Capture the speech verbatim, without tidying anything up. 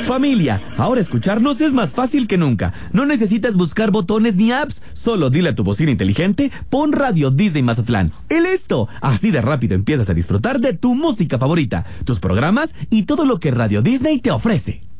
Familia, ahora escucharnos es más fácil que nunca. No necesitas buscar botones ni apps. Solo dile a tu bocina inteligente, pon Radio Disney Mazatlán. ¡Y listo! Así de rápido empiezas a disfrutar de tu música favorita, tus programas y todo lo que Radio Disney te ofrece.